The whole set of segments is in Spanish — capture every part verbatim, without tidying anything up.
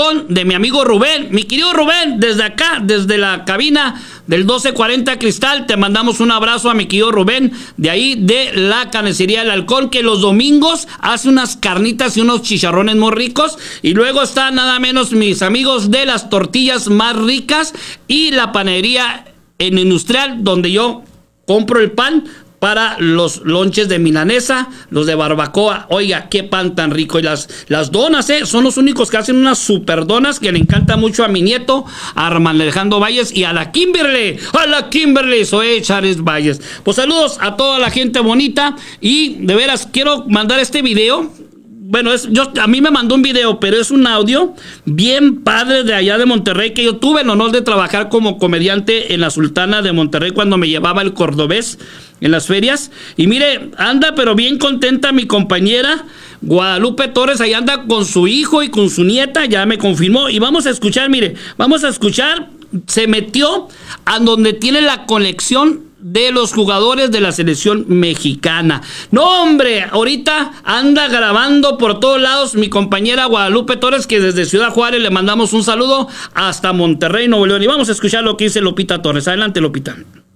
halcón de mi amigo Rubén. Mi querido Rubén, desde acá, desde la cabina del doce cuarenta Cristal, te mandamos un abrazo a mi querido Rubén, de ahí de la carnicería del halcón, que los domingos hace unas carnitas y unos chicharrones muy ricos. Y luego está nada menos mis amigos de las tortillas más ricas y la panadería en Industrial, donde yo compro el pan para los lonches de milanesa, los de barbacoa. Oiga, qué pan tan rico. Y las, las donas, ¿eh? Son los únicos que hacen unas super donas que le encanta mucho a mi nieto, a Armando Alejandro Valles, y a la Kimberly, a la Kimberly, soy Charles Valles. Pues saludos a toda la gente bonita, y de veras quiero mandar este video. Bueno, es, yo, a mí me mandó un video, pero es un audio bien padre de allá de Monterrey, que yo tuve el honor de trabajar como comediante en la Sultana de Monterrey cuando me llevaba el cordobés en las ferias. Y mire, anda pero bien contenta mi compañera Guadalupe Torres, ahí anda con su hijo y con su nieta, ya me confirmó. Y vamos a escuchar, mire, vamos a escuchar, se metió a donde tiene la conexión de los jugadores de la selección mexicana. No, hombre, ahorita anda grabando por todos lados mi compañera Guadalupe Torres, que desde Ciudad Juárez le mandamos un saludo hasta Monterrey, Nuevo León. Y vamos a escuchar lo que dice Lupita Torres. Adelante, Lupita.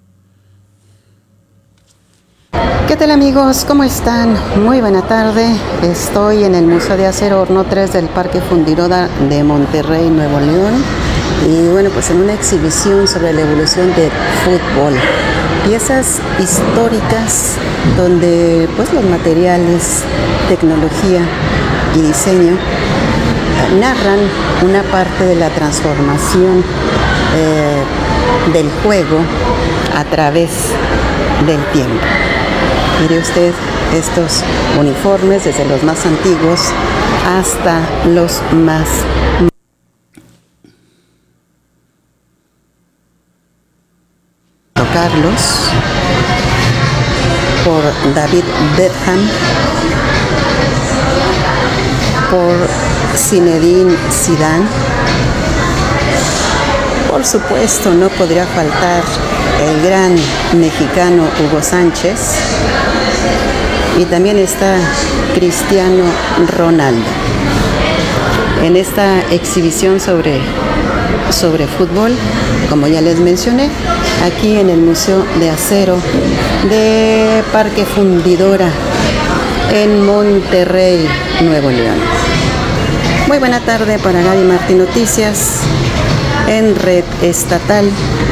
¿Qué tal, amigos? ¿Cómo están? Muy buena tarde. Estoy en el Museo de Acero Horno tres del Parque Fundiroda de Monterrey, Nuevo León. Y bueno, pues en una exhibición sobre la evolución del fútbol. Piezas históricas donde pues los materiales, tecnología y diseño narran una parte de la transformación eh, del juego a través del tiempo. Mire usted estos uniformes, desde los más antiguos hasta los más Carlos, por David Beckham, por Zinedine Zidane. Por supuesto, no podría faltar el gran mexicano Hugo Sánchez, y también está Cristiano Ronaldo. En esta exhibición sobre sobre fútbol, como ya les mencioné, aquí en el Museo de Acero de Parque Fundidora en Monterrey, Nuevo León. Muy buena tarde para Gaby Martín Noticias en Red Estatal.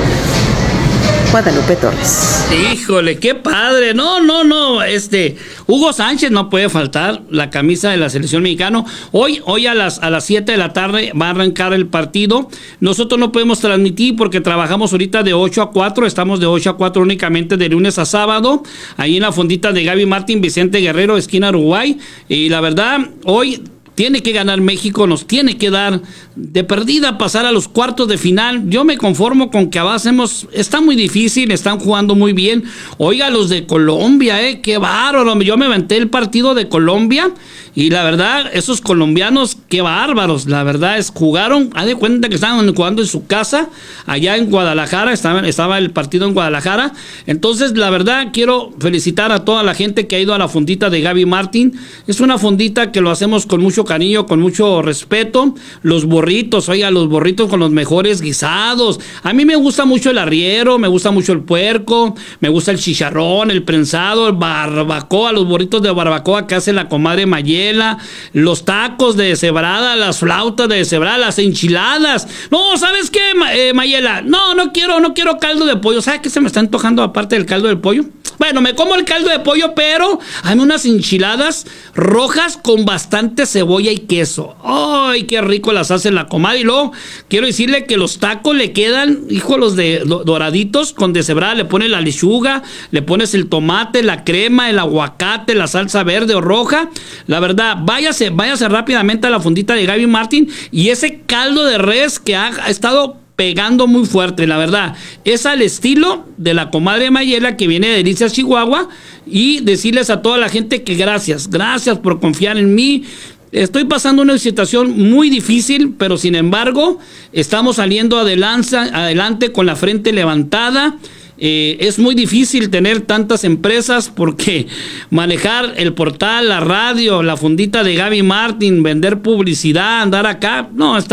Guadalupe Torres. Híjole, qué padre. No, no, no. Este, Hugo Sánchez no puede faltar, la camisa de la selección mexicana. Hoy, hoy a las a las siete de la tarde va a arrancar el partido. Nosotros no podemos transmitir porque trabajamos ahorita de ocho a cuatro. Estamos de ocho a cuatro únicamente de lunes a sábado. Ahí en la fondita de Gaby Martín, Vicente Guerrero, esquina Uruguay. Y la verdad, hoy tiene que ganar México, nos tiene que dar de perdida pasar a los cuartos de final. Yo me conformo con que avancemos. Está muy difícil, están jugando muy bien. Oiga, los de Colombia, eh, qué bárbaro. Yo me aventé el partido de Colombia y la verdad, esos colombianos, qué bárbaros. La verdad es, jugaron, haz de cuenta que estaban jugando en su casa, allá en Guadalajara, estaba, estaba el partido en Guadalajara. Entonces, la verdad, quiero felicitar a toda la gente que ha ido a la fondita de Gaby Martín. Es una fondita que lo hacemos con mucho cariño, con mucho respeto. Los burritos, oiga, los burritos con los mejores guisados. A mí me gusta mucho el arriero, me gusta mucho el puerco, me gusta el chicharrón, el prensado, el barbacoa, los burritos de barbacoa que hace la comadre Mayela, los tacos de deshebrada, las flautas de deshebrada, las enchiladas. No, ¿sabes qué, eh, Mayela? No, no quiero, no quiero caldo de pollo. ¿Sabes qué se me está antojando aparte del caldo de pollo? Bueno, me como el caldo de pollo, pero hay unas enchiladas rojas con bastante cebolla y queso. ¡Ay, qué rico las hace la comadre! Y luego quiero decirle que los tacos le quedan, hijo, los de doraditos con deshebrada. Le pones la lechuga, le pones el tomate, la crema, el aguacate, la salsa verde o roja. La verdad, váyase, váyase rápidamente a la fondita de Gaby Martín, y ese caldo de res que ha, ha estado pegando muy fuerte, la verdad, es al estilo de la comadre Mayela, que viene de Delicias, Chihuahua. Y decirles a toda la gente que gracias, gracias por confiar en mí. Estoy pasando una situación muy difícil, pero sin embargo, estamos saliendo adelante, adelante con la frente levantada. Eh, es muy difícil tener tantas empresas, porque manejar el portal, la radio, la fondita de Gaby Martín, vender publicidad, andar acá, no, está